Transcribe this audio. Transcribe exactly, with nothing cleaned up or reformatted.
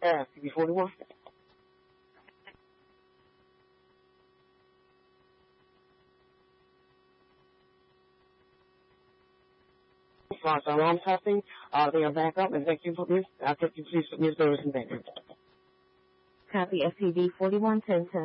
Uh, C B forty-one. Lost alarm testing. Uh, they are back up, and thank you for this. I'll take you please put Miz Burris in back. Copy S C V forty-one ten ten.